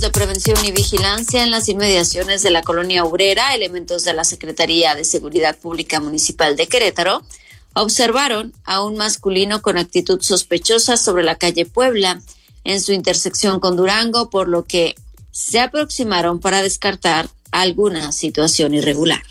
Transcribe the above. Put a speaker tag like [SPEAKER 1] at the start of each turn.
[SPEAKER 1] De prevención y vigilancia en las inmediaciones de la colonia obrera, elementos de la Secretaría de Seguridad Pública Municipal de Querétaro observaron a un masculino con actitud sospechosa sobre la calle Puebla en su intersección con Durango, por lo que se aproximaron para descartar alguna situación irregular.